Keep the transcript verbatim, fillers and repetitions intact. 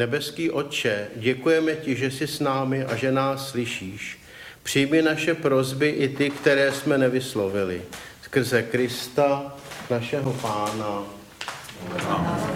Nebeský Otče, děkujeme ti, že jsi s námi a že nás slyšíš. Přijmi naše prosby i ty, které jsme nevyslovili. Skrze Krista, našeho Pána. Amen.